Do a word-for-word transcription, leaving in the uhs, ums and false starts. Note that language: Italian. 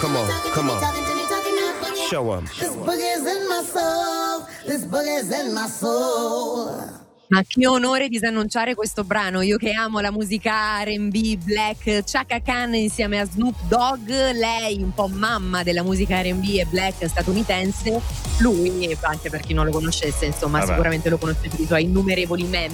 Come on, come on. Show 'em. This boogie's in my soul. This boogie's in my soul. Ma che onore disannunciare questo brano, io che amo la musica R and B black, Chaka Khan insieme a Snoop Dogg, lei un po' mamma della musica R and B e black statunitense, lui, anche per chi non lo conoscesse, insomma, Vabbè. sicuramente lo conoscete per i suoi innumerevoli meme.